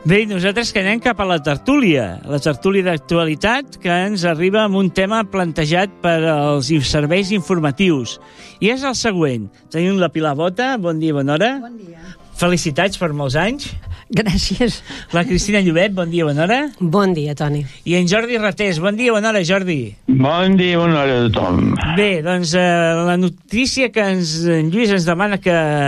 Bé, nosaltres que anem cap a la tertúlia d'actualitat que ens arriba amb un tema plantejat per als serveis informatius. I és el següent. Tenim la Pilar Bota, bon dia, bona hora. Bon dia. Felicitats per molts anys. Gràcies. La Cristina Llobet, bon dia, bona hora. Bon dia, Toni. I en Jordi Ratés, bon dia, bona hora, Jordi. Bon dia, bona hora a tothom. Bé, doncs la notícia que en Lluís ens demana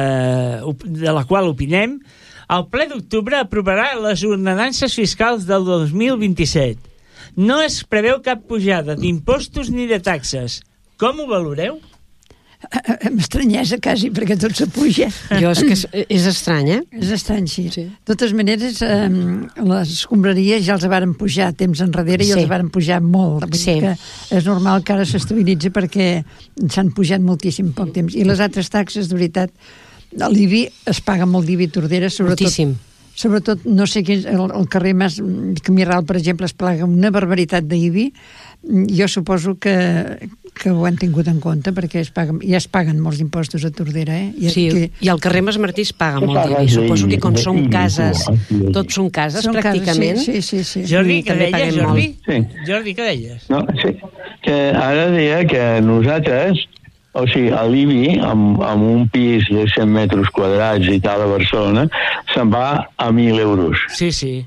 de la qual opinem, el ple d'octubre aprovarà les ordenances fiscals del 2027. No es preveu cap pujada d'impostos ni de taxes. Com ho valoreu? Amb estranyesa, quasi, perquè tot s'apuja. Jo és que és estrany, eh? És estrany, sí. De totes maneres, les escombraries ja els varen pujar temps enrere i els varen pujar molt. Vull dir que és normal que ara s'estabilitzi perquè s'han pujat moltíssim poc temps. I les altres taxes, de veritat, l'IBI es paga molt d'IBI a Tordera, sobretot, no sé quin, el carrer Mas Camiral, per exemple, es paga una barbaritat d'IBI. Jo suposo que ho han tingut en compte, perquè ja es paguen molts impostos a Tordera, eh? I al carrer Mas Martí es paga molt d'IBI. Suposo que com són cases, tots són cases, pràcticament. Sí. Jordi, què deies, Jordi? Sí. Jordi, què deies? No, sí. Que ara deia que nosaltres, o sigui, a l'IBI, amb un pis de 100 metres quadrats i tal a Barcelona, se'n va a 1.000 euros. Sí. Sí,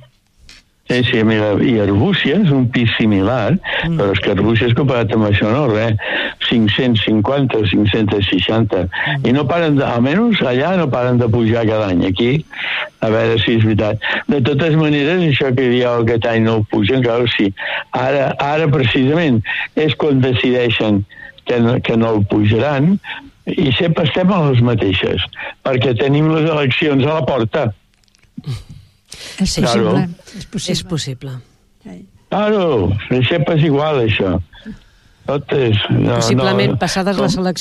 i Arbúcies, un pis similar, però és que Arbúcies comparat amb això no, res, 550 o 560. I no paren almenys allà no paren de pujar cada any. Aquí, a veure si és veritat. De totes maneres, això que dieu aquest any no ho pugen, clar, sí. Ara precisament és quan decideixen que no el pujaran, i sempre estem a les mateixes, perquè tenim les eleccions a la porta. És possible. És possible. Claro, sempre és igual, això. Tot és... Possiblement, passades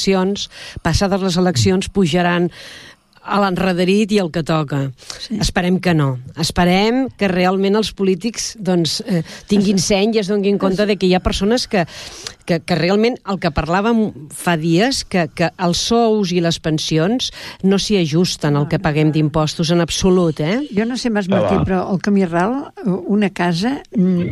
les eleccions, pujaran a l'enrederit i el que toca. Sí. Esperem que no. Esperem que realment els polítics tinguin seny i es donin compte de que hi ha persones que realment, el que parlàvem fa dies, que els sous i les pensions no s'hi ajusten al que paguem d'impostos en absolut, eh? Jo no sé, Mas Martí, però al Camí Ral, una casa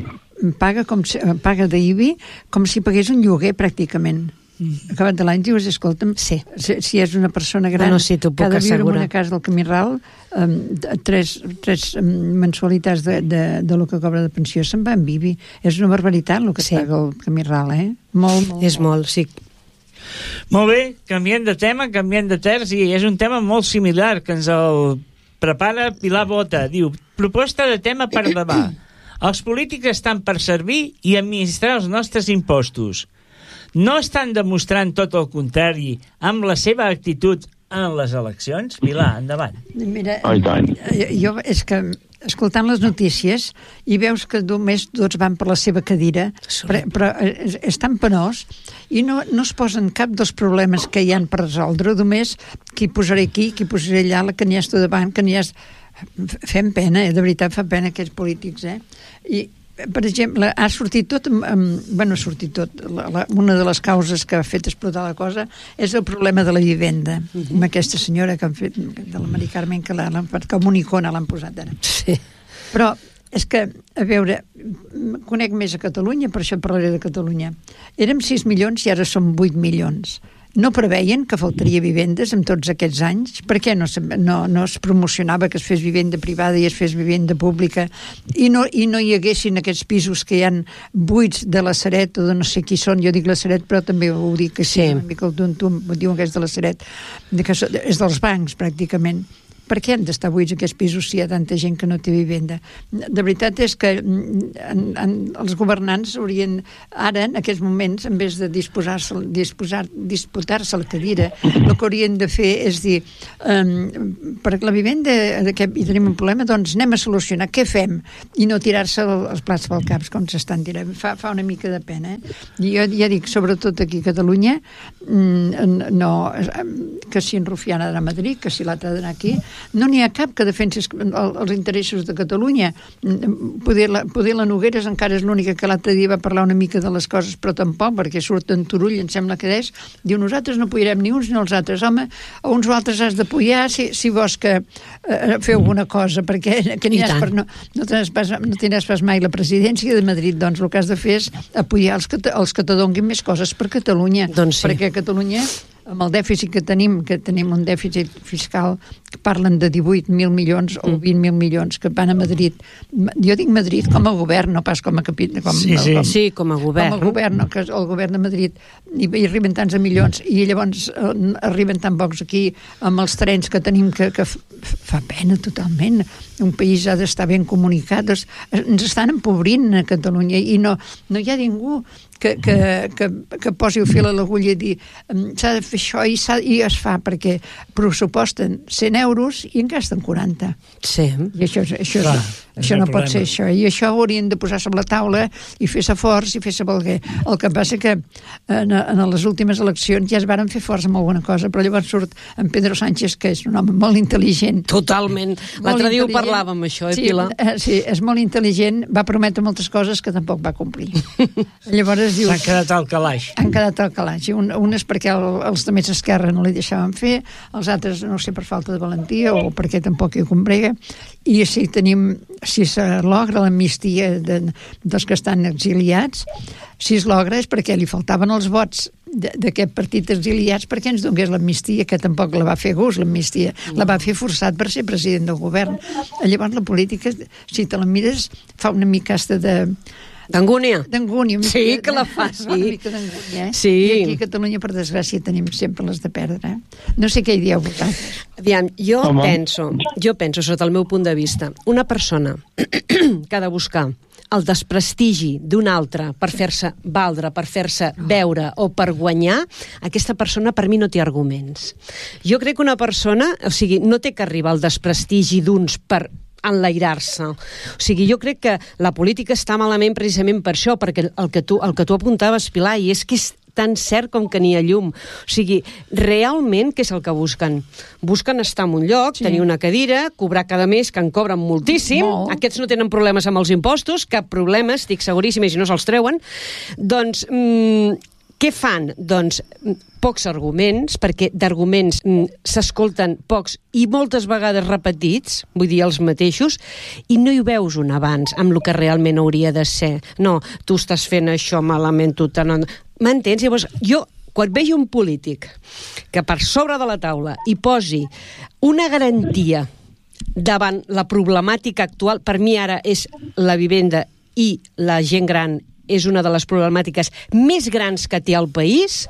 paga d'IBI com si pagués un lloguer, pràcticament. Acabat de l'any dius, escolta'm, si és una persona gran que ha de viure en una casa del Camí Ral, tres mensualitats de lo que cobra de pensió se'n va en IBI. És una barbaritat el que es paga el Camí Ral, eh? Molt. És molt, sí. Molt bé, canviem de tema, canviem de terç, i és un tema molt similar que ens el prepara Pilar Bota. Diu, proposta de tema per demà. Els polítics estan per servir i administrar els nostres impostos. No estan demostrant tot el contrari amb la seva actitud en les eleccions? Pilar, endavant. Mira, jo és que escoltant les notícies i veus que només tots van per la seva cadira, però és tan penós i no es posen cap dels problemes que hi han per resoldre, només qui posaré aquí, qui posaré allà, que n'hi has tu davant, que n'hi has... Fem pena, de veritat fa pena aquests polítics, eh? I per exemple, ha sortit tot, una de les causes que ha fet explotar la cosa és el problema de la vivenda, amb aquesta senyora que han fet, de la Mari Carmen, que l'han fet com una icona, l'han posat ara. Sí. Però és que, a veure, conec més a Catalunya, per això parlaré de Catalunya. Érem 6 milions i ara som 8 milions. No preveien que faltaria vivendes en tots aquests anys? Per què no es promocionava que es fes vivenda privada i es fes vivenda pública i no hi haguessin aquests pisos que hi ha buits de la Sareb o de no sé qui són? Jo dic la Sareb, però també ho dic que sí, una mica el tuntum, diuen que és de la Sareb, és dels bancs pràcticament. Per què han d'estar buits aquests pisos si hi ha tanta gent que no té vivenda? De veritat és que els governants haurien, ara, en aquests moments, en vez de disputar-se la cadira, el que haurien de fer és dir, per la vivenda hi tenim un problema, doncs anem a solucionar, què fem? I no tirar-se els plats pel cap, com s'estan tirant. Fa una mica de pena, eh? Jo ja dic, sobretot aquí a Catalunya, que si en Rufià ha d'anar a Madrid, que si l'altre ha d'anar aquí, no n'hi ha cap que defensi els interessos de Catalunya. Poder la Nogueres encara és l'única que l'altre dia va parlar una mica de les coses, però tampoc, perquè surt en Turull, em sembla que és, diu, nosaltres no apoyarem ni uns ni els altres. Home, a uns o altres has d'apoyar si vols que fer alguna cosa, perquè que no tindràs pas mai la presidència de Madrid, doncs el que has de fer és apoyar els que te donguin més coses per Catalunya, doncs sí. Perquè Catalunya, amb el dèficit que tenim un dèficit fiscal que parlen de 18.000 milions o 20.000 milions que van a Madrid. Jo dic Madrid com a govern, no pas com a capital. Sí, com a govern. Com a govern, no, que el govern de Madrid hi arriben tants a milions i llavors arriben tan pocs aquí amb els trens que tenim que fa pena totalment. Un país ha d'estar ben comunicat. Ens estan empobrint a Catalunya i no hi ha ningú que posi el fil a l'agulla i dir s'ha de fer això i es fa, perquè pressuposten 100 euros i en gasten 40. Sí. I això no pot ser això. I això ho haurien de posar sobre la taula i fer-se forts i fer-se valguer. El que passa que en les últimes eleccions ja es varen fer forts amb alguna cosa, però llavors surt en Pedro Sánchez, que és un home molt intel·ligent. Totalment. L'altre dia ho parlàvem, això, Pilar? Sí, és molt intel·ligent, va prometre moltes coses que tampoc va complir. Llavors diu... S'han quedat al calaix. Han quedat al calaix. Un és perquè els de més esquerra no li deixaven fer, els altres no sé per falta de valentia o perquè tampoc hi combrega, i si se logra l'amnistia dels que estan exiliats, si es logra és perquè li faltaven els vots d'aquest partit exiliats perquè ens donés l'amnistia, que tampoc la va fer gust, l'amnistia. La va fer forçat per ser president del govern. Llavors la política, si te la mires, fa una mica d'angúnia. D'angúnia. Sí, que la fa, sí. Una mica d'angúnia, Sí. I aquí a Catalunya, per desgràcia, tenim sempre les de perdre. No sé què hi dieu vosaltres. Aviam, jo penso, sota el meu punt de vista, una persona que ha de buscar el desprestigi d'un altre per fer-se valdre, per fer-se veure o per guanyar, aquesta persona per mi no té arguments. Jo crec que una persona, no té que arribar al desprestigi d'uns per enlairar-se. O sigui, jo crec que la política està malament precisament per això, perquè el que tu apuntaves, Pilar, i és que és tan cert com que n'hi ha llum. O sigui, realment, què és el que busquen? Busquen estar en un lloc, tenir una cadira, cobrar cada mes, que en cobren moltíssim. Aquests no tenen problemes amb els impostos, cap problema, estic seguríssima, i si no se'ls treuen. Doncs, què fan? Doncs pocs arguments, perquè d'arguments s'escolten pocs i moltes vegades repetits, vull dir els mateixos, i no hi veus un avanç amb el que realment hauria de ser. No, tu estàs fent això malament, tu m'entens? Llavors, jo, quan veig un polític que per sobre de la taula hi posi una garantia davant la problemàtica actual, per mi ara és la vivenda i la gent gran és una de les problemàtiques més grans que té el país.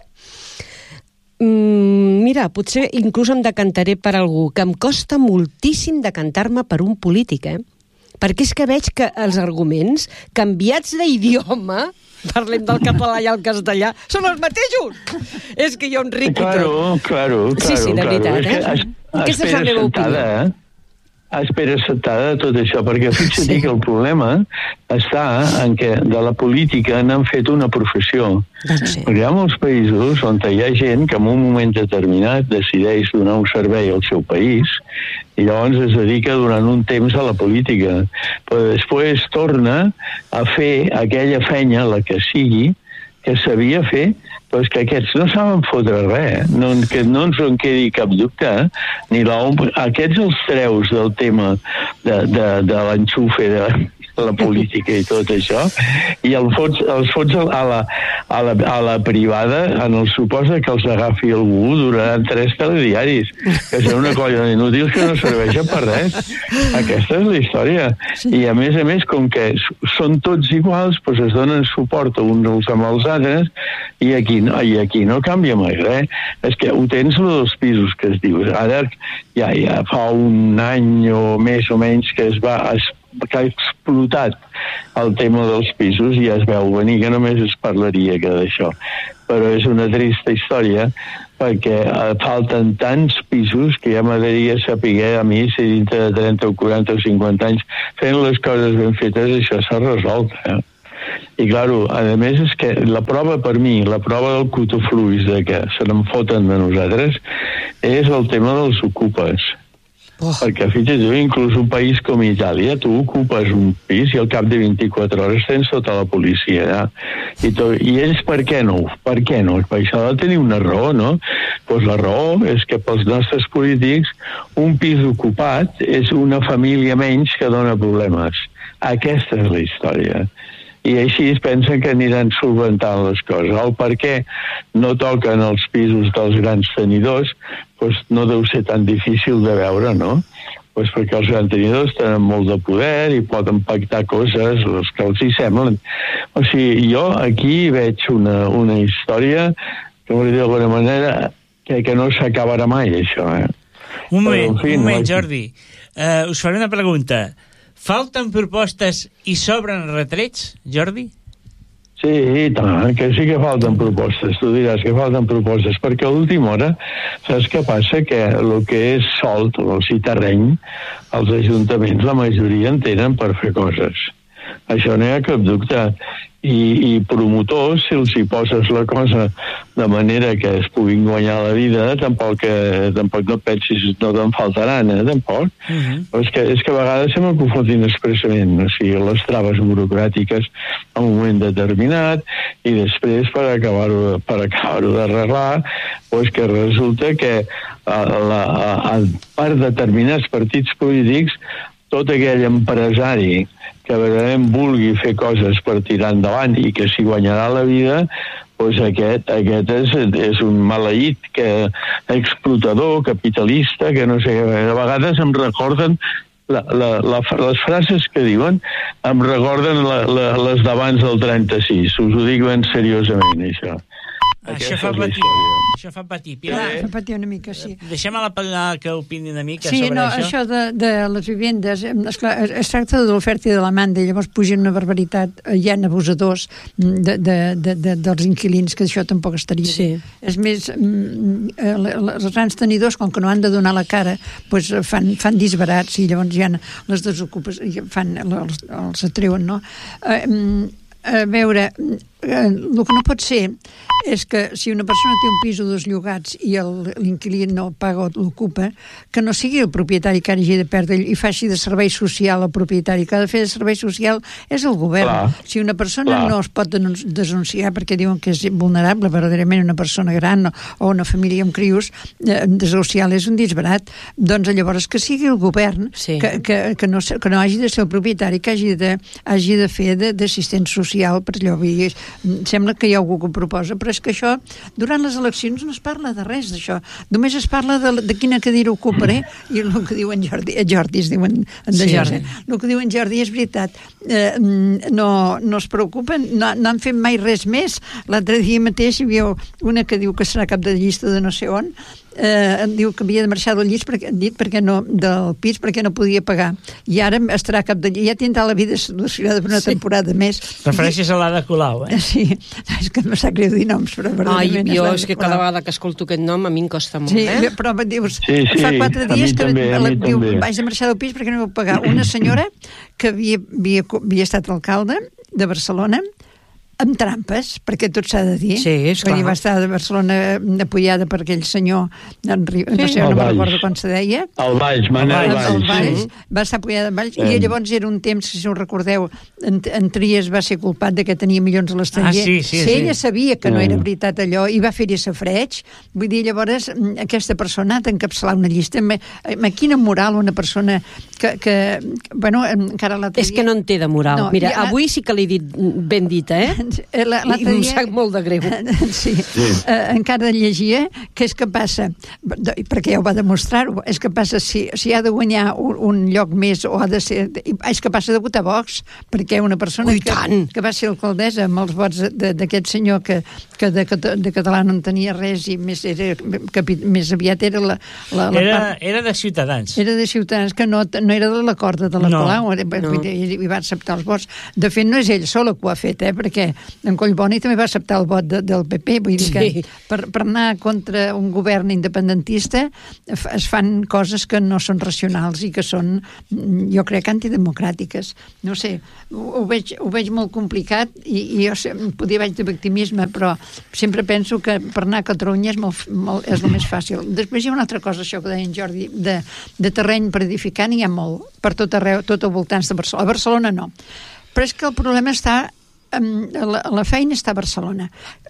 Mira, potser inclús em decantaré per algú, que em costa moltíssim decantar-me per un polític, perquè és que veig que els arguments canviats d'idioma, parlem del català i el castellà, són els mateixos. És que jo enrico. Claro. Sí, de veritat, Aquesta és la meva opinió. Espera acceptada de tot això, perquè fixa't que el problema està en què de la política n'han fet una professió. Perquè hi ha molts països on hi ha gent que en un moment determinat decideix donar un servei al seu país i llavors es dedica durant un temps a la política. Però després torna a fer aquella feina, la que sigui, que sabia fer, però és que aquests no saben fotre res, que no ens en quedi cap dubte, ni aquests els treus del tema de l'enxufe de la política i tot això, i els fots a la privada en el suposa que els agafi algú duraran 3 telediaris, que són una colla d'inútils que no serveixen per res. Aquesta és la història. I a més, com que són tots iguals, doncs es donen suport uns amb els altres, i aquí no canvia mai res. És que ho tens dels pisos que es diu. Ara ja fa un any o més o menys que ha explotat el tema dels pisos i ja es veu venir que només es parlaria que d'això. Però és una trista història perquè falten tants pisos que ja m'agradaria saber a mi si dintre de 30 o 40 o 50 anys fent les coses ben fetes això s'ha resolt. I, claro, a més és que la prova per mi, la prova del cotofluix de que se n'en foten de nosaltres és el tema dels ocupes. Perquè, fixa't, inclús un país com Itàlia, tu ocupes un pis i al cap de 24 hores tens tota la policia allà. I ells per què no? Per què no? Per això ha de tenir una raó, no? Doncs la raó és que pels nostres polítics un pis ocupat és una família menys que dona problemes. Aquesta és la història. I així es pensen que aniran solventant les coses. El per què no toquen els pisos dels grans tenidors doncs no deu ser tan difícil de veure, no? Doncs perquè els grans tenidors tenen molt de poder i poden pactar coses les que els hi semblen. O sigui, jo aquí veig una història que, d'alguna manera, que no s'acabarà mai, això. Un moment, Jordi. Us faré una pregunta. Falten propostes i sobren retrets, Jordi? Sí, i tant, que sí que falten propostes. Tu diràs que falten propostes, perquè a l'última hora, saps què passa? Que el que és solt, o sigui, terreny, els ajuntaments, la majoria en tenen per fer coses. Això no hi ha cap dubte. I promotors, si els hi poses la cosa de manera que es puguin guanyar la vida, tampoc no pensis no te'n faltaran, tampoc. Però és que a vegades se m'aconfotin expressament, o sigui, les traves burocràtiques en un moment determinat i després per acabar-ho d'arreglar, doncs que resulta que per determinats partits polítics tot aquell empresari que verdaderament vulgui fer coses per tirar endavant i que s'hi guanyarà la vida, doncs aquest és un maleït explotador, capitalista, que no sé, a vegades em recorden les frases que diuen em recorden les d'abans del 36, us ho dic ben seriosament, això. Això fa patir. Pilar, fa patir una mica, sí. Deixem a la Pilar que opini una mica sobre això. Sí, això de les vivendes, esclar, es tracta de l'oferta i de la demanda, i llavors pugen una barbaritat, hi ha abusadors dels inquilins, que això tampoc estaria bé. És més, els grans tenidors, com que no han de donar la cara, doncs fan disbarats i llavors ja les desocupes, els atreuen, no? A veure, el que no pot ser és que si una persona té un pis o dos llogats i l'inquilí no paga o l'ocupa, que no sigui el propietari que hagi de perdre i faci de servei social al propietari. Que ha de fer de servei social és el govern. Clar. Si una persona no es pot denunciar perquè diuen que és vulnerable, verdaderament una persona gran o una família amb crios, denunciar és un disbarat. Doncs llavors que sigui el govern que no hagi de ser el propietari, que hagi de fer d'assistent social per allò. Sembla que hi ha algú que ho proposa, però és que això, durant les eleccions no es parla de res d'això, només es parla de quina cadira ocuparé, i el que diu en Jordi, es diuen de Jordi, el que diu en Jordi és veritat, no es preocupen, no han fet mai res més. L'altre dia mateix hi havia una que diu que serà cap de llista de no sé on, diu que havia de marxar del pis perquè no podia pagar, i ara estarà cap de llista, ja tindrà la vida solucionada per una temporada més. Refereixes a l'Ada Colau, Sí, és que em sap greu dir noms, però verdaderament jo és que cada vegada que escolto aquest nom a mi em costa molt, però dius, fa 4 dies que diu, vaig a marxar del pis perquè no puc pagar. Una senyora que havia estat alcalde de Barcelona, amb trampes, perquè tot s'ha de dir. Sí, és clar. Perquè va estar de Barcelona apoyada per aquell senyor, no me'n recordo com se deia. El Valls. Va estar apoyada al Valls, i llavors era un temps, si us recordeu, en Trias va ser culpat de que tenia milions a l'estranger. Ella sabia que no era veritat allò, i va fer-hi safreig. Vull dir, llavors, aquesta persona ha d'encapçalar una llista. Amb quina moral una persona que bueno, encara l'altre dia... És que no en té de moral. Mira, avui sí que l'he dit ben dit, i em sap molt de greu. Encara llegia que és que passa, perquè ja ho va demostrar-ho, és que passa si ha de guanyar un lloc més o ha de ser, és que passa degut a Vox, perquè una persona que va ser alcaldessa amb els vots d'aquest senyor que de català no en tenia res i més aviat era era de Ciutadans. Era de Ciutadans, que no era de la corda de la Colau, i va acceptar els vots. De fet, no és ell sola que ho ha fet, perquè en Collboni també va acceptar el vot del PP, vull dir que per anar contra un govern independentista es fan coses que no són racionals i que són, jo crec, antidemocràtiques. No sé, ho veig molt complicat i jo podia veig de victimisme, però sempre penso que per anar a Catalunya és el més fàcil. Després hi ha una altra cosa, això que deia en Jordi, de terreny per edificar n'hi ha molt, per tot arreu, tot al voltant de Barcelona. A Barcelona no. Però és que el problema està, la feina està a Barcelona.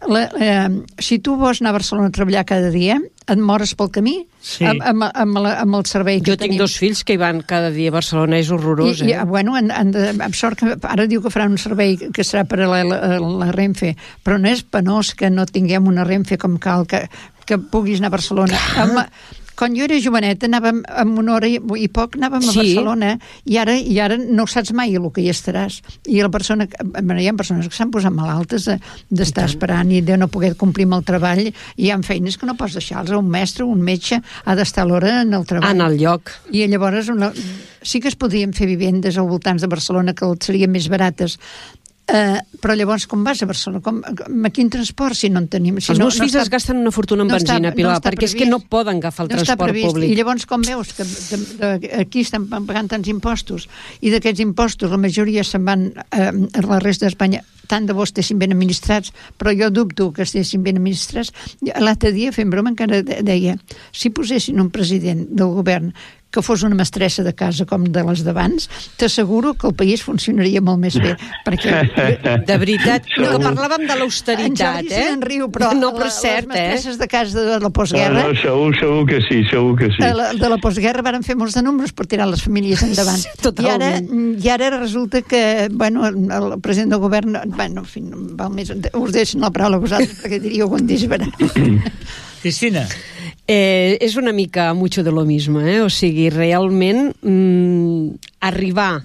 Si tu vols anar a Barcelona a treballar cada dia, et mores pel camí amb el servei que tenim. Jo tinc 2 fills que hi van cada dia a Barcelona, és horrorós. Bueno, amb sort que ara diu que faran un servei que serà paral·lel a la Renfe, però no és penós que no tinguem una Renfe com cal, que puguis anar a Barcelona. Quan jo era joveneta anàvem amb una hora i poc anàvem a Barcelona i ara no saps mai el que hi estaràs. I hi ha persones que s'han posat malaltes d'estar esperant i de no poder complir amb el treball, i hi ha feines que no pots deixar-los. Un mestre, un metge ha d'estar a l'hora en el treball. En el lloc. I llavors sí que es podrien fer vivendes al voltant de Barcelona que serien més barates. Però llavors com vas a Barcelona? A quin transport si no en tenim? Els meus fills es gasten una fortuna en benzina, Pilar, perquè és que no poden agafar el transport públic. I llavors com veus que aquí estan pagant tants impostos i d'aquests impostos la majoria se'n van a la resta d'Espanya, tant de bo estessin ben administrats, però jo dubto que estessin ben administrats. L'altre dia fent broma encara deia, si posessin un president del govern que fos una mestressa de casa com de les d'abans, t'asseguro que el país funcionaria molt més bé, perquè... De veritat, que parlàvem de l'austeritat, En Jordi se'n riu, però és cert, les mestresses de casa de la postguerra... Segur que sí. De la postguerra varen fer molts de números per tirar les famílies endavant. I ara resulta que, bueno, el president del govern, bueno, en fi, val més, us deixen la paraula a vosaltres perquè diríeu un disbarat. Cristina. És una mica mucho de lo mismo, o sigui, realment arribar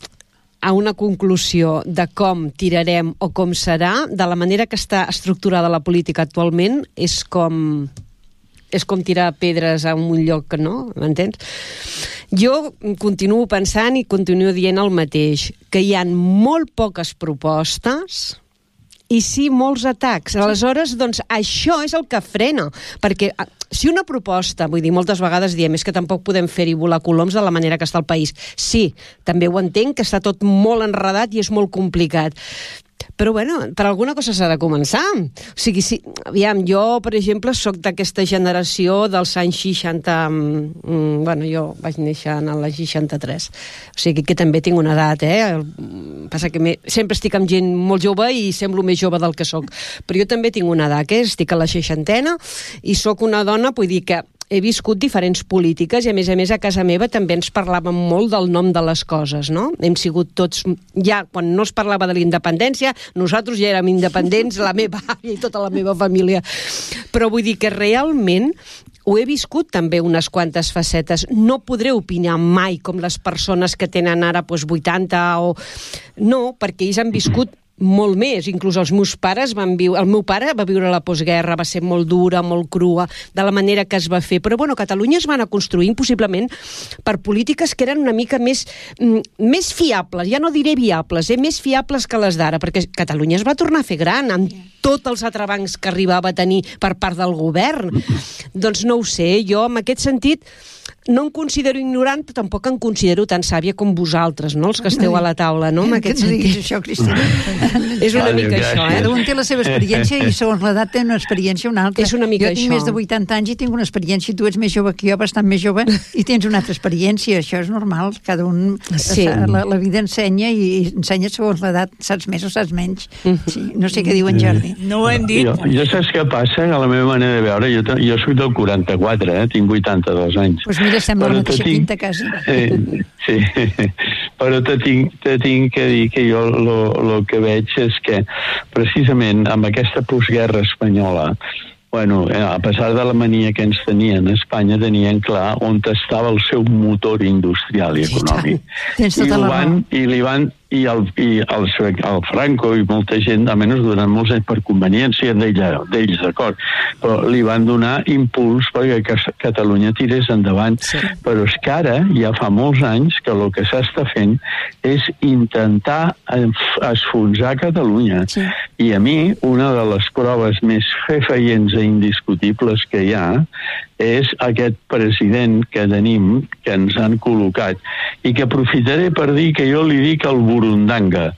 a una conclusió de com tirarem o com serà, de la manera que està estructurada la política actualment, és com tirar pedres a un lloc que no, m'entens? Jo continuo pensant i continuo dient el mateix, que hi ha molt poques propostes i sí molts atacs. Aleshores, doncs, això és el que frena, perquè si una proposta, vull dir, moltes vegades diem és que tampoc podem fer-hi volar coloms de la manera que està el país. Sí, també ho entenc, que està tot molt enredat i és molt complicat. Però, bueno, per alguna cosa s'ha de començar. O sigui, sí, aviam, jo, per exemple, soc d'aquesta generació dels anys 60... Bueno, jo vaig néixer en l'any 63. O sigui, que també tinc una edat, Passa que sempre estic amb gent molt jove i semblo més jove del que soc. Però jo també tinc una edat, estic a la 60ena i soc una dona, vull dir que he viscut diferents polítiques i, a més, a casa meva també ens parlàvem molt del nom de les coses, no? Hem sigut tots... Ja, quan no es parlava de la independència, nosaltres ja érem independents, la meva àvia i tota la meva família. Però vull dir que realment ho he viscut també unes quantes facetes. No podré opinar mai com les persones que tenen ara 80 o... No, perquè ells han viscut molt més, inclús els meus pares van viure... El meu pare va viure la postguerra, va ser molt dura, molt crua, de la manera que es va fer. Però, bueno, Catalunya es va anar construint possiblement per polítiques que eren una mica més fiables, ja no diré viables, més fiables que les d'ara, perquè Catalunya es va tornar a fer gran, amb tots els entrebancs que arribava a tenir per part del govern. Doncs no ho sé, jo en aquest sentit no em considero ignorant, però tampoc em considero tan sàvia com vosaltres, no? Els que esteu a la taula, no? En aquest sentit. No diguis això, Cristina. És una mica això, Cada un té la seva experiència i segons l'edat té una experiència o una altra. És una mica això. Jo tinc més de 80 anys i tinc una experiència, tu ets més jove que jo, bastant més jove, i tens una altra experiència, això és normal, cada un... Sí. La vida ensenya i ensenya segons l'edat, saps més o saps menys. Sí, no sé què diu en Jordi. No ho hem dit. Jo saps què passa? A la meva manera de veure, jo soc del 44, tinc 82 anys. Doncs mira, sembla la mateixa pinta, quasi. Sí, però te tinc que dir que jo el que veig és que precisament amb aquesta postguerra espanyola, bueno, a pesar de la mania que ens tenien, Espanya tenien clar on estava el seu motor industrial i econòmic. Tens tota la raó. I li van i el Franco i molta gent, almenys durant molts anys per conveniència d'ells, d'acord, però li van donar impuls perquè Catalunya tirés endavant. Sí. Però és que ara, ja fa molts anys, que el que s'està fent és intentar esfonsar Catalunya. Sí. I a mi, una de les proves més fefeients i indiscutibles que hi ha és aquest president que tenim, que ens han col·locat, i que aprofitaré per dir que jo li dic el burundanga.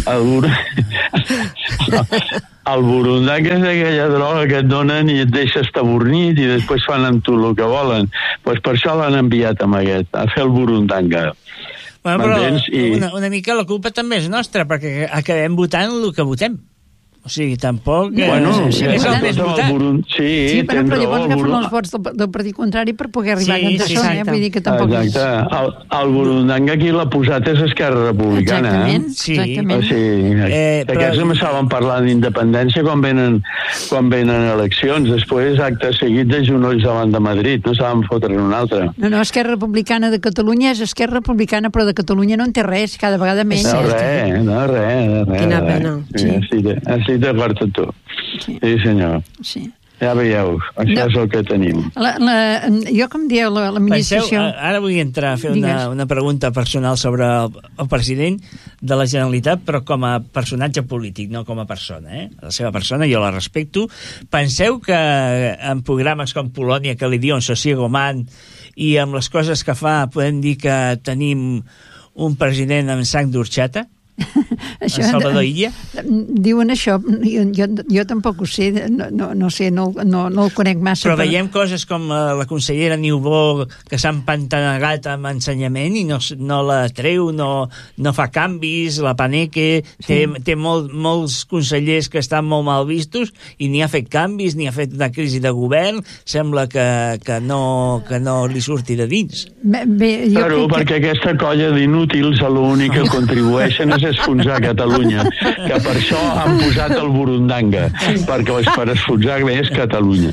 El burundanga és aquella droga que et donen i et deixa estabornit i després fan amb tu el que volen. Pues per això l'han enviat amb aquest, a fer el burundanga. Bueno, però una mica la culpa també és nostra, perquè acabem votant el que votem. O sigui, tampoc... Bueno, és el més votat. Sí, però llavors agafen els vots del partit contrari per poder arribar a això, vull dir que tampoc... Exacte. El burundanga aquí l'ha posat és Esquerra Republicana. Exactament. Aquests només saben parlar d'independència quan venen eleccions. Després, acte seguit de genolls davant de Madrid. No saben fotre un altre. No, Esquerra Republicana de Catalunya és Esquerra Republicana, però de Catalunya no en té res, cada vegada més. No, res. Quina pena. Sí, d'acord amb tu. Sí, senyor. Sí. Ja veieu, això és el que tenim. Jo, com dieu, l'administració... Penseu, ara vull entrar a fer una pregunta personal sobre el president de la Generalitat, però com a personatge polític, no com a persona. La seva persona, jo la respecto. Penseu que en programes com Polònia, que li diuen Sosiego Man, i amb les coses que fa, podem dir que tenim un president amb sang d'orxata? Salvador Illa? Diuen això, jo tampoc ho sé, no sé, no el conec massa. Però veiem coses com la consellera Niubó, que s'ha empantanegat amb ensenyament i no la treu, no fa canvis, la Paneque té molts consellers que estan molt mal vistos i ni ha fet canvis, ni ha fet una crisi de govern, sembla que no li surti de dins. Claro, perquè aquesta colla d'inútils l'únic que contribueixen és esfonsar Catalunya, que per això han posat el burundanga, perquè per esfonsar més Catalunya.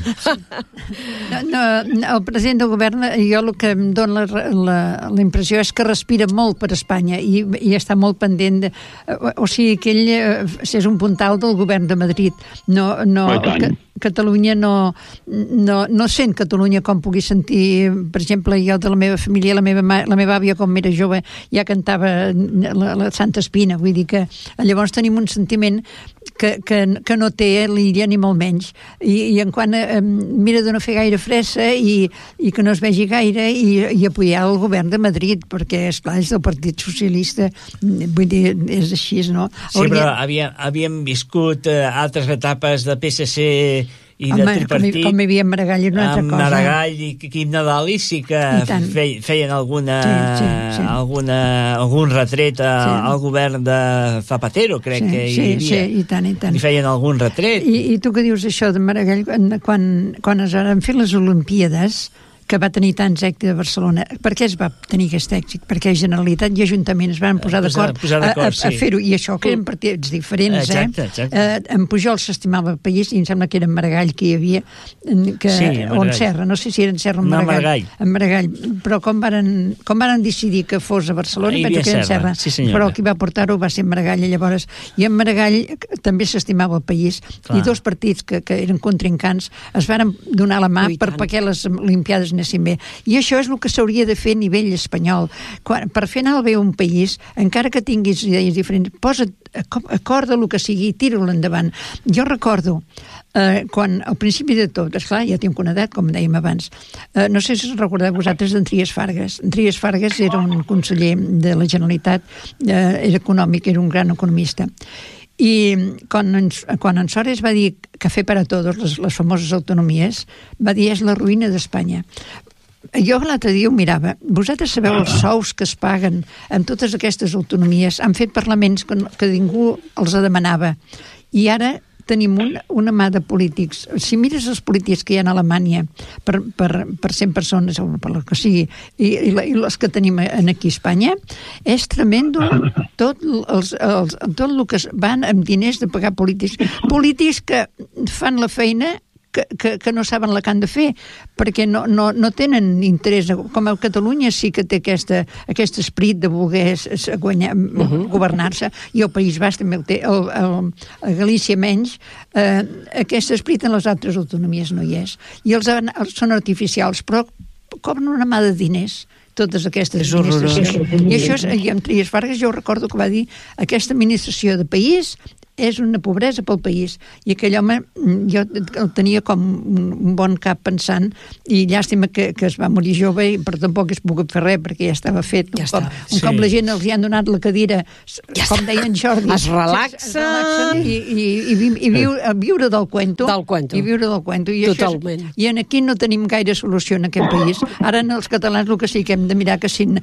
El president del govern, jo el que em dona la impressió és que respira molt per Espanya i està molt pendent o sigui que ell és un puntal del govern de Madrid. Catalunya no sent Catalunya com pugui sentir, per exemple, jo de la meva família, la meva àvia quan era jove ja cantava la Santa Espina, vull dir que llavors tenim un sentiment que no té l'Illa ni molt menys i en quant mira de no fer gaire fressa i que no es vegi gaire i apoyar el govern de Madrid perquè esclar és del Partit Socialista, vull dir, és així, no? Sí, però havíem viscut altres etapes de PSC i de tripartit, com hi havia Maragall i una altra cosa. Maragall i Quim Nadal sí que feien algun retret al govern de Zapatero, crec que hi havia. Sí, i tant. I feien algun retret. I tu que dius això de Maragall, quan es van fer les Olimpíades, que va tenir tants èxits a Barcelona. Per què es va tenir aquest èxit? Perquè Generalitat i Ajuntament es van posar d'acord a fer-ho, i això que eren partits diferents. Exacte. En Pujol s'estimava el país, i em sembla que era en Maragall que hi havia, o en Serra, no sé si era en Serra o en Maragall. En Maragall. Però com varen decidir que fos a Barcelona, penso que era en Serra. Sí, però qui va portar-ho va ser en Maragall, llavors. I en Maragall també s'estimava el país, i dos partits que eren contrincants es varen donar la mà perquè les Olimpiades anessin bé. I això és el que s'hauria de fer a nivell espanyol. Per fer anar bé un país, encara que tinguis idees diferents, posa't acorda el que sigui i tira-ho endavant. Jo recordo quan al principi de tot, esclar, ja tinc una edat, com dèiem abans, no sé si us recordeu vosaltres d'en Trias Fargas. En Trias Fargas era un conseller de la Generalitat, era econòmic, era un gran economista. I quan en Sores va dir café para todos, les famoses autonomies, va dir és la ruïna d'Espanya. Jo l'altre dia ho mirava. Vosaltres sabeu els sous que es paguen amb totes aquestes autonomies? Han fet parlaments que ningú els demanava. I ara tenim una mà de polítics. Si mires els polítics que hi ha a Alemanya per 100 persones, o per el que sigui, i les que tenim aquí a Espanya, és tremendo tot el que van amb diners de pagar polítics. Polítics que fan la feina que no saben la que han de fer, perquè no tenen interès. Com a Catalunya sí que té aquest esprit de voler governar-se, i el País Basc també el té, a Galícia menys, aquest esprit en les altres autonomies no hi és. I els són artificials, però cobren una mà de diners totes aquestes administracions. I això i amb Trias Fargas jo recordo que va dir: aquesta administració de país és una pobresa pel país. I aquell home, jo el tenia com un bon cap pensant, i llàstima que es va morir jove, però tampoc es pogut fer res, perquè ja estava fet. Un cop la gent els hi han donat la cadira, com deia en Jordi, es relaxen i viure del cuento. I viure del cuento. Totalment. I aquí no tenim gaire solució en aquest país. Ara els catalans el que sí que hem de mirar, que si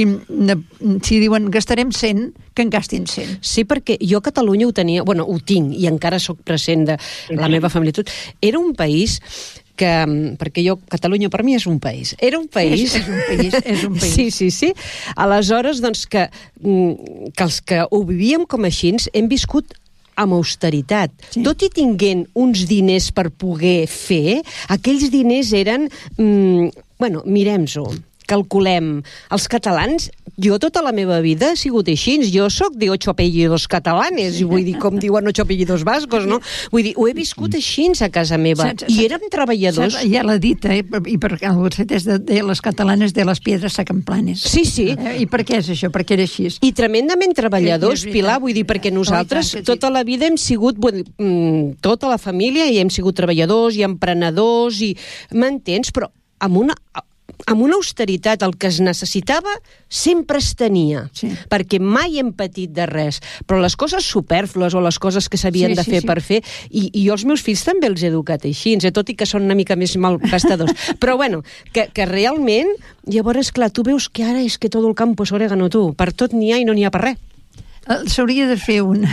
diuen gastarem 100, que en gastin 100. Sí, perquè jo a Catalunya ho tenia, ho tinc, i encara sóc present de la meva família, tot. Era un país que, perquè Catalunya per mi és un país. Era un país... És un país. Sí. Aleshores, doncs, que els que ho vivíem com així hem viscut amb austeritat. Sí. Tot i tinguent uns diners per poder fer, aquells diners eren... mirem-s'ho. Calculem. Els catalans, jo tota la meva vida he sigut així. Jo sóc de 8 apellidos catalanes, i vull dir, com diuen 8 apellidos vascos, no? Vull dir, ho he viscut així a casa meva. I érem treballadors. Ja l'ha dit, i perquè el Gosset és de les catalanes de les piedres sacampanes. Sí. I per què és això? Perquè era així. I tremendament treballadors, Pilar, vull dir, perquè nosaltres tota la vida hem sigut, tota la família, i hem sigut treballadors i emprenedors, i m'entens? Però amb una austeritat, el que es necessitava sempre es tenia, perquè mai hem patit de res, però les coses supèrflues o les coses que s'havien de fer per fer, i jo els meus fills també els he educat així, tot i que són una mica més malgastadors, però que realment, llavors, clar, tu veus que ara és que tot el campo és orégano, per tot n'hi ha i no n'hi ha per res. S'hauria de fer una...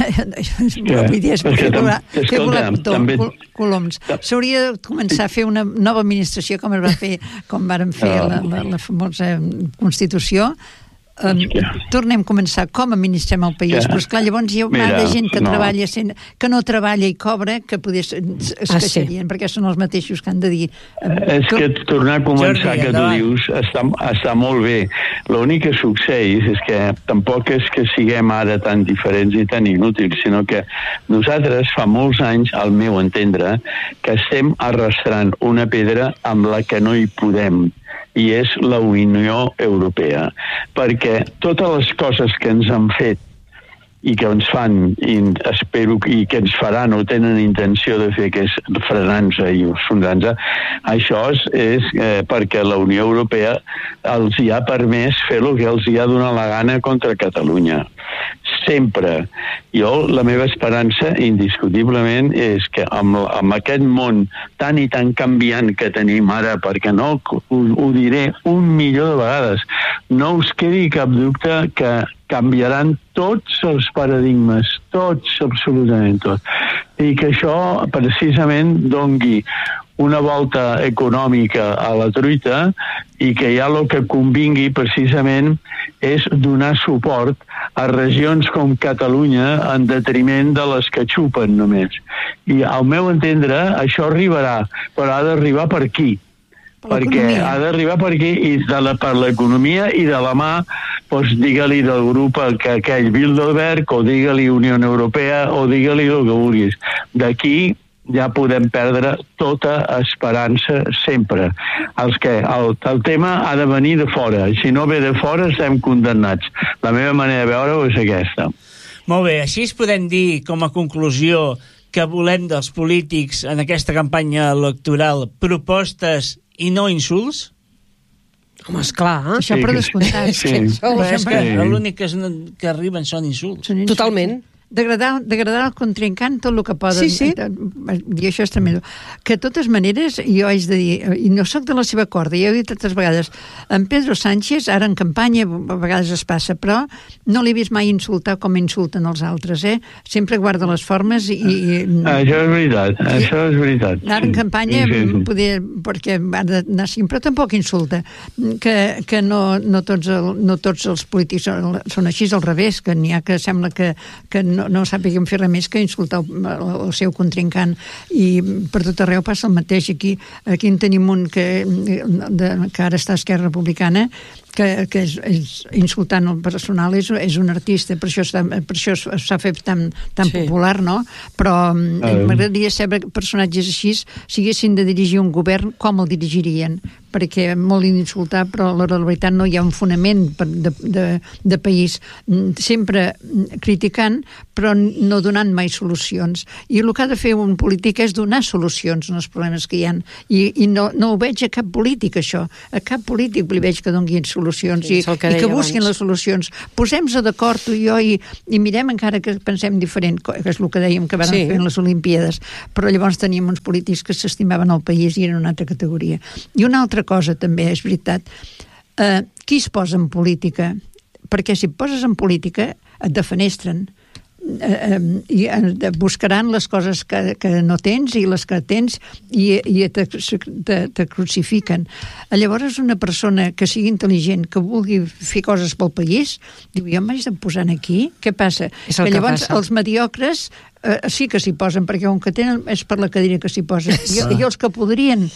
Coloms. S'hauria de començar a fer una nova administració, com varen fer la famosa Constitució. Tornem a començar com administrem el país, però esclar, llavors hi ha de gent que treballa, que no treballa i cobra, que es queixarien, perquè són els mateixos que han de dir. És que tornar a començar, que tu dius, està molt bé. L'únic que succeeix és que tampoc és que siguem ara tan diferents i tan inútils, sinó que nosaltres fa molts anys, al meu entendre, que estem arrastrant una pedra amb la que no hi podem, i és la Unió Europea, perquè totes les coses que ens han fet i que ens fan, i espero i que ens faran o tenen intenció de fer, que és frenar-nos i sondrar-nos, això és perquè la Unió Europea els hi ha permès fer el que els hi ha donat la gana contra Catalunya. Sempre. La meva esperança, indiscutiblement, és que amb aquest món tan i tan canviant que tenim ara, perquè no, ho diré 1.000.000 de vegades, no us quedi cap dubte que canviaran tots els paradigmes, tots, absolutament tots. I que això precisament dongui una volta econòmica a la truita, i que ja el que convingui precisament és donar suport a regions com Catalunya en detriment de les que xupen només. I al meu entendre això arribarà, però ha d'arribar per aquí. Perquè ha d'arribar per aquí, i per l'economia, i de la mà, doncs digue-li del grup aquell Bilderberg, o digue-li Unió Europea, o digue-li el que vulguis. D'aquí ja podem perdre tota esperança sempre. El tema ha de venir de fora. Si no ve de fora, estem condemnats. La meva manera de veure-ho és aquesta. Molt bé, així es podem dir, com a conclusió, que volem dels polítics en aquesta campanya electoral propostes i no insults? Home, esclar. Això per descomptat. Però és que l'únic que arriben són insults. Totalment. Degradar el contrincant tot el que poden. Sí. I això és tremendo. Que de totes maneres, jo haig de dir, i no sóc de la seva corda, ja ho he dit tantes vegades, en Pedro Sánchez, ara en campanya, a vegades es passa, però no l'he vist mai insultar com insulten els altres, Sempre guarda les formes i... Això és veritat. Ara en campanya, perquè ha d'anar sempre, però tampoc insulta. Que no tots els polítics són així, al revés, que n'hi ha que sembla que no sàpiguen fer res més que insultar el seu contrincant, i per tot arreu passa el mateix. Aquí en tenim un que ara està a Esquerra Republicana, que és insultant el personal, és un artista, per això s'ha fet tan popular, no? Però m'agradaria saber que personatges així, si haguessin de dirigir un govern, com el dirigirien? Perquè molt insultar, però a l'hora de la veritat no hi ha un fonament de país, sempre criticant, però no donant mai solucions. I el que ha de fer un polític és donar solucions als problemes que hi ha. I no ho veig a cap polític, això. A cap polític li veig que donguin solucions i que busquin les solucions. Posem-se d'acord tu i jo i mirem, encara que pensem diferent, que és el que dèiem que van fer en les Olimpíades. Però llavors teníem uns polítics que s'estimaven el país i eren una altra categoria. I una altra cosa també, és veritat, qui es posa en política? Perquè si et poses en política et defenestren i buscaran les coses que no tens i les que tens i te crucifiquen. Llavors una persona que sigui intel·ligent, que vulgui fer coses pel país, diu, jo m'haig de posar aquí? Què passa? Que llavors els mediocres sí que s'hi posen, perquè on que tenen és per la cadira que s'hi posen. I els que podrien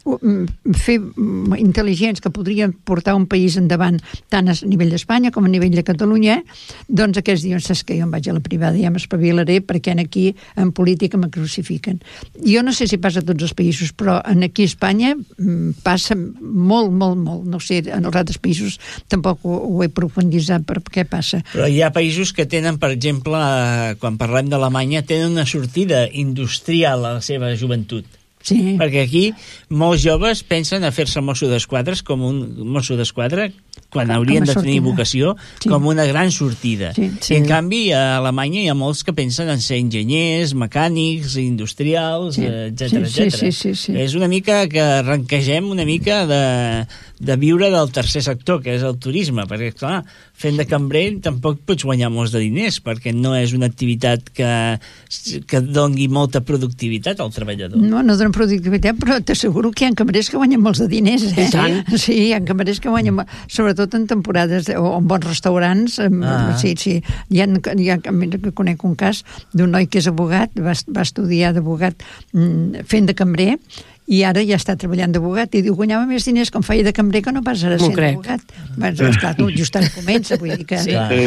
fer intel·ligents, que podrien portar un país endavant tant a nivell d'Espanya com a nivell de Catalunya, doncs aquests diuen, saps que jo em vaig a la privada, ja m'espavilaré perquè aquí en política me crucifiquen. Jo no sé si passa a tots els països, però aquí a Espanya passa molt. No sé, en els altres països tampoc ho he profunditzat per què passa. Però hi ha països que tenen, per exemple, quan parlem d'Alemanya, tenen una sortida industrial a la seva joventut. Sí. Perquè aquí molts joves pensen a fer-se mosso d'esquadra com un mosso d'esquadra, quan haurien de tenir vocació, com una gran sortida. I en canvi a Alemanya hi ha molts que pensen en ser enginyers, mecànics, industrials, etcètera. És una mica que arrenquegem una mica de viure del tercer sector, que és el turisme, perquè clar, fent de cambrer tampoc pots guanyar molts de diners, perquè no és una activitat que doni molta productivitat al treballador. No dona productivitat, però t'asseguro que hi ha cambrers que guanyen molts de diners, eh? Sí, hi ha cambrers que guanyen, sobretot en temporades o en bons restaurants. Sí. Hi ha, que conec un cas d'un noi que és abogat, va estudiar d'abogat fent de cambrer, i ara ja està treballant d'abogat i diu, guanyava més diners quan feia de cambrer que no pas ara sent d'abogat. Esclar, just ara comença, vull dir que...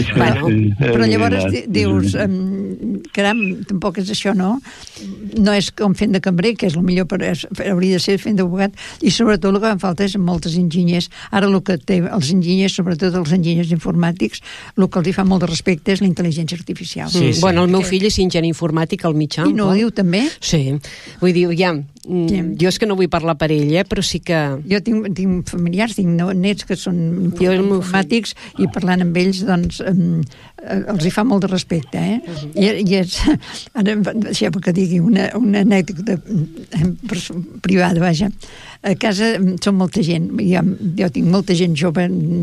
Però llavors dius, caram, tampoc és això, no? No és com fent de cambrer, que és el millor, hauria de ser fent d'abogat, i sobretot el que fan falta és moltes enginyers. Ara el que té els enginyers, sobretot els enginyers informàtics, el que els fa molt de respecte és la intel·ligència artificial. Bueno, el meu fill és enginyer informàtic al mitjà. I no ho diu també? Sí, vull dir, jo és que no vull parlar per ell, però sí que... Jo tinc familiars, tinc nets que són informàtics i parlant amb ells, doncs, els hi fa molt de respecte, I és... Ara, deixeu que digui una anècdota privada, vaja. A casa som molta gent, jo tinc molta gent jove,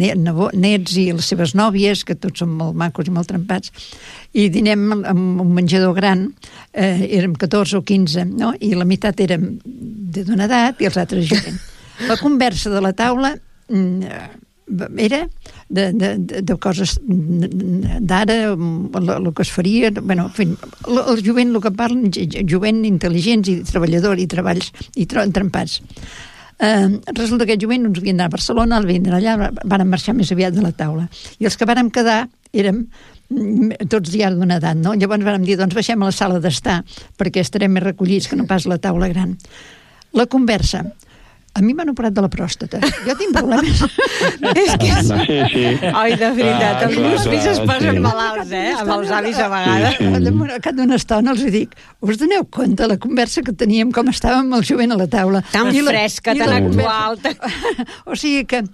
nets i les seves nòvies, que tots són molt macos i molt trempats, i dinem amb un menjador gran, érem 14 o 15, no? I la meitat érem d'una edat i els altres jovent. La conversa de la taula era de coses d'ara, el que es faria, bueno, en fi, el jovent, el que parlen, jovent intel·ligents i treballador i treballs i trempats. Resulta que aquest jovent ens havien d'anar a Barcelona, el havien d'anar allà, van marxar més aviat de la taula. I els que vàrem quedar érem tots ja d'una edat, no? Llavors vàrem dir, doncs baixem a la sala d'estar, perquè estarem més recollits que no pas la taula gran. La conversa. A mi m'han operat de la pròstata. Jo tinc problemes. Sí. Ai, de veritat, els meus fills es posen malalts, amb els avis a vegades. Al cap d'una estona els dic, us doneu compte la conversa que teníem, com estàvem el jovent a la taula? Tan fresca, tan actual. O sigui que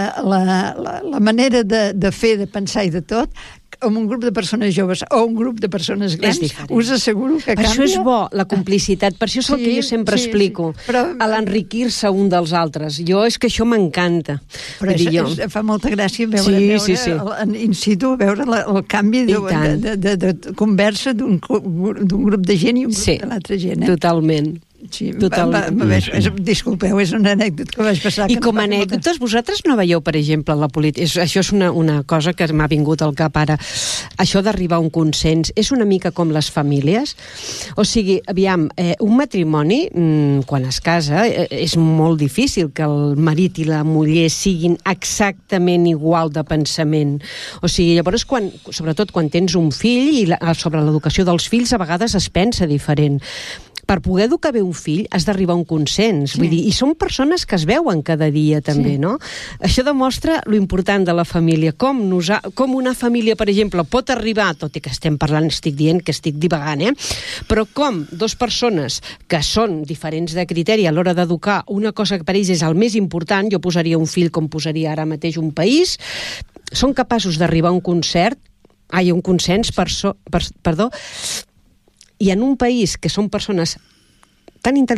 la manera de fer, de pensar i de tot, amb un grup de persones joves o un grup de persones grans, us asseguro que canvia. Això és bo, la complicitat. Per això és el que jo sempre explico. Però, a l'enriquir-se un dels altres. Jo és que això m'encanta. Però fa molta gràcia veure in situ, veure el canvi de conversa d'un grup de gent i un grup de l'altra gent. Totalment. Sí, Totalment. Disculpeu, és una anècdota que vaig passar. I com a anècdotes, vosaltres no veieu, per exemple, la política... Això és una cosa que m'ha vingut al cap ara. Això d'arribar a un consens és una mica com les famílies. O sigui, aviam, un matrimoni, quan es casa, és molt difícil que el marit i la muller siguin exactament igual de pensament. O sigui, llavors, sobretot quan tens un fill i sobre l'educació dels fills, a vegades es pensa diferent. Per poder educar bé un fill has d'arribar a un consens. Vull dir, i són persones que es veuen cada dia també, no? Això demostra lo important de la família. Com una família, per exemple, pot arribar, tot i que estem parlant, estic dient que estic divagant, però com dos persones que són diferents de criteri a l'hora d'educar una cosa que per ells és el més important, jo posaria un fill com posaria ara mateix un país, són capaços d'arribar a un consens, i en un país que són persones tan intel·ligents